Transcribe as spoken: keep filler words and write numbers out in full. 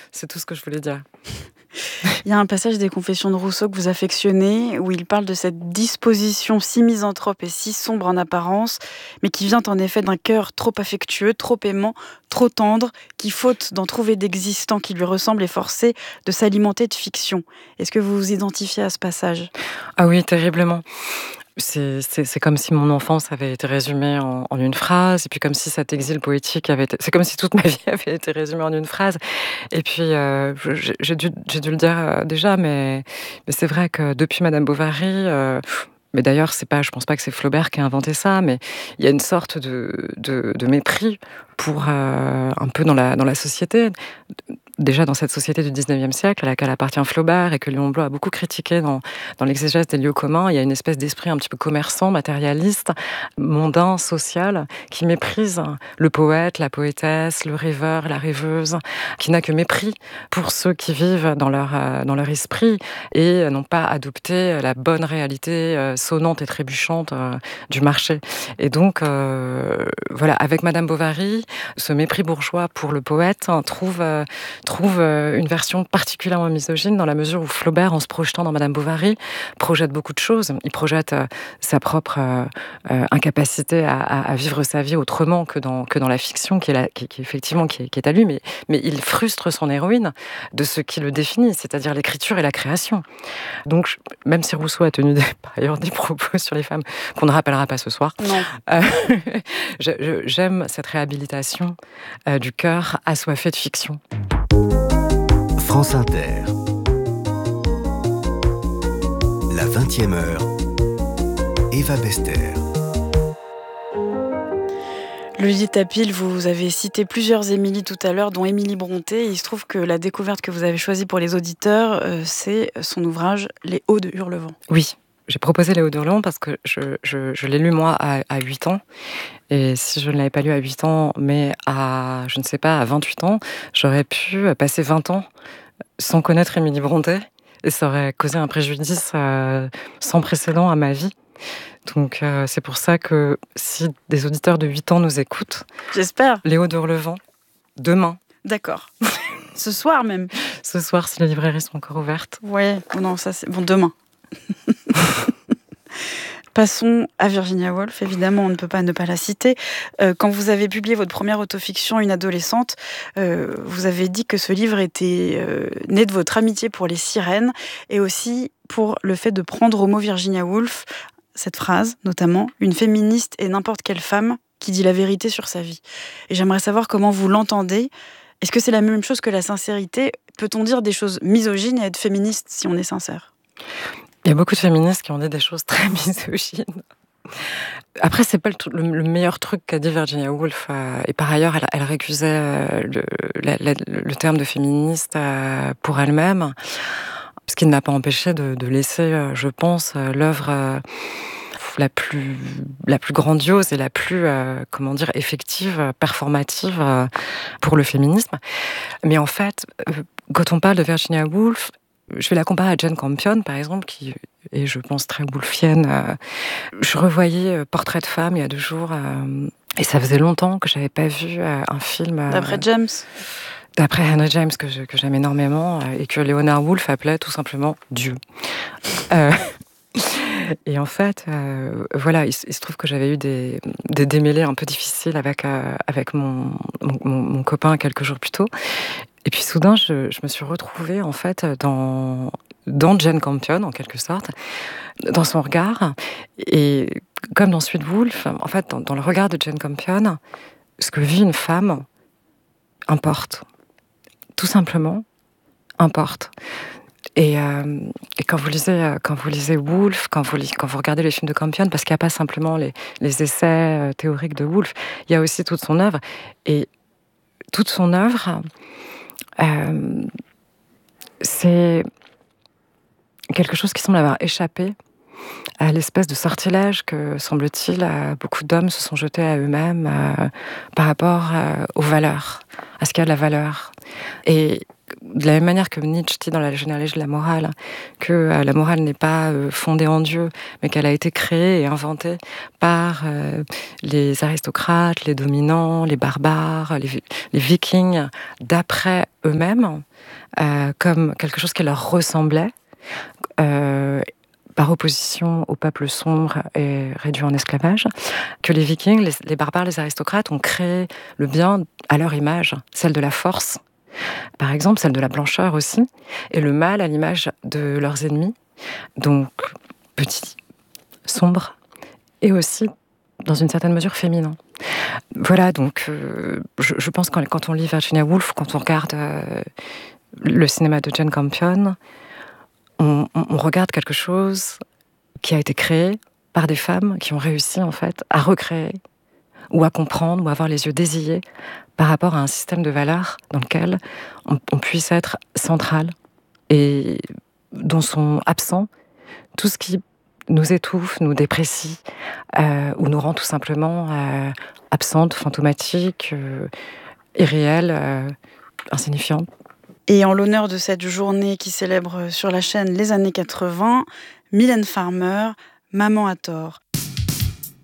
C'est tout ce que je voulais dire. Il y a un passage des Confessions de Rousseau que vous affectionnez, où il parle de cette disposition si misanthrope et si sombre en apparence, mais qui vient en effet d'un cœur trop affectueux, trop aimant, trop tendre, qui, faute d'en trouver d'existant qui lui ressemble, est forcé de s'alimenter de fiction. Est-ce que vous vous identifiez à ce passage ? Ah oui, terriblement. C'est, c'est, c'est comme si mon enfance avait été résumée en, en une phrase, et puis comme si cet exil poétique avait été... C'est comme si toute ma vie avait été résumée en une phrase. Et puis, euh, j'ai, j'ai, dû, j'ai dû le dire déjà, mais, mais c'est vrai que depuis Madame Bovary... Euh, mais d'ailleurs, c'est pas, je pense pas que c'est Flaubert qui a inventé ça, mais il y a une sorte de, de, de mépris pour euh, un peu dans la, dans la société. Déjà dans cette société du dix-neuvième siècle à laquelle appartient Flaubert et que Léon Bloy a beaucoup critiqué dans, dans l'exégèse des lieux communs, il y a une espèce d'esprit un petit peu commerçant, matérialiste, mondain, social, qui méprise le poète, la poétesse, le rêveur, la rêveuse, qui n'a que mépris pour ceux qui vivent dans leur, euh, dans leur esprit et n'ont pas adopté la bonne réalité euh, sonnante et trébuchante euh, du marché. Et donc, euh, voilà, avec Madame Bovary, ce mépris bourgeois pour le poète hein, trouve... Euh, trouve une version particulièrement misogyne dans la mesure où Flaubert, en se projetant dans Madame Bovary, projette beaucoup de choses. Il projette euh, sa propre euh, euh, incapacité à, à, à vivre sa vie autrement que dans, que dans la fiction, qui est, la, qui, qui, effectivement qui est, qui est à lui, mais, mais il frustre son héroïne de ce qui le définit, c'est-à-dire l'écriture et la création. Donc, même si Rousseau a tenu des, par ailleurs des propos sur les femmes qu'on ne rappellera pas ce soir, euh, je, je, j'aime cette réhabilitation euh, du cœur assoiffé de fiction. France Inter. La vingtième heure. Eva Bester. Lolita Tapil, vous avez cité plusieurs Émilie tout à l'heure, dont Émilie Brontë. Il se trouve que la découverte que vous avez choisie pour les auditeurs, euh, c'est son ouvrage « Les Hauts de Hurlevent ». Oui, j'ai proposé Les Hauts de Hurlevent parce que je, je, je l'ai lu moi à, à huit ans. Et si je ne l'avais pas lu à huit ans, mais à, je ne sais pas, à vingt-huit ans, j'aurais pu passer vingt ans sans connaître Émilie Brontë. Et ça aurait causé un préjudice euh, sans précédent à ma vie. Donc euh, c'est pour ça que si des auditeurs de huit ans nous écoutent... J'espère. Les Hauts de Hurlevent, demain. D'accord. Ce soir même. Ce soir, si les librairies sont encore ouvertes. Ouais, non, ça c'est... Bon, demain. Passons à Virginia Woolf, évidemment, on ne peut pas ne pas la citer. Euh, quand vous avez publié votre première autofiction, Une adolescente, euh, vous avez dit que ce livre était euh, né de votre amitié pour les sirènes et aussi pour le fait de prendre au mot Virginia Woolf cette phrase, notamment « Une féministe est n'importe quelle femme qui dit la vérité sur sa vie ». Et j'aimerais savoir comment vous l'entendez. Est-ce que c'est la même chose que la sincérité ? Peut-on dire des choses misogynes et être féministe si on est sincère ? Il y a beaucoup de féministes qui ont dit des choses très misogynes. Après, c'est pas le, le, le meilleur truc qu'a dit Virginia Woolf. Euh, et par ailleurs, elle, elle récusait euh, le, la, la, le terme de féministe euh, pour elle-même, ce qui ne m'a pas empêché de, de laisser, euh, je pense, euh, l'œuvre euh, la plus, la plus grandiose et la plus, euh, comment dire, effective, performative euh, pour le féminisme. Mais en fait, euh, quand on parle de Virginia Woolf, je vais la comparer à Jane Campion, par exemple, qui est, je pense, très woolfienne. Je revoyais Portrait de femme il y a deux jours, et ça faisait longtemps que je n'avais pas vu un film... D'après James D'après Henry James, que, je, que j'aime énormément, et que Leonard Woolf appelait tout simplement Dieu. euh, et en fait, euh, voilà, il, il se trouve que j'avais eu des, des démêlés un peu difficiles avec, euh, avec mon, mon, mon copain quelques jours plus tôt. Et puis soudain, je, je me suis retrouvée en fait dans, dans Jane Campion, en quelque sorte, dans son regard. Et comme dans Suite Woolf, en fait, dans, dans le regard de Jane Campion, ce que vit une femme importe. Tout simplement, importe. Et, euh, et quand vous lisez, quand vous lisez Woolf, quand vous, quand vous regardez les films de Campion, parce qu'il n'y a pas simplement les, les essais théoriques de Woolf, il y a aussi toute son œuvre. Et toute son œuvre... Euh, c'est quelque chose qui semble avoir échappé à l'espèce de sortilège que, semble-t-il, beaucoup d'hommes se sont jetés à eux-mêmes euh, par rapport euh, aux valeurs, à ce qu'il y a de la valeur. Et de la même manière que Nietzsche dit dans la généalogie de la morale, que euh, la morale n'est pas euh, fondée en Dieu, mais qu'elle a été créée et inventée par euh, les aristocrates, les dominants, les barbares, les, les vikings, d'après eux-mêmes, euh, comme quelque chose qui leur ressemblait, euh, par opposition au peuple sombre et réduit en esclavage, que les vikings, les, les barbares, les aristocrates ont créé le bien à leur image, celle de la force, par exemple, celle de la blancheur aussi, et le mal à l'image de leurs ennemis, donc petit, sombre, et aussi, dans une certaine mesure, féminin. Voilà, donc euh, je, je pense que quand, quand on lit Virginia Woolf, quand on regarde euh, le cinéma de Jane Campion, on, on, on regarde quelque chose qui a été créé par des femmes qui ont réussi, en fait, à recréer, ou à comprendre, ou à avoir les yeux désillés par rapport à un système de valeurs dans lequel on, on puisse être central et dont sont absents tout ce qui nous étouffe, nous déprécie, euh, ou nous rend tout simplement euh, absentes, fantomatiques, euh, irréelles, euh, insignifiantes. Et en l'honneur de cette journée qui célèbre sur la chaîne les années quatre-vingts, Mylène Farmer, Maman a tort.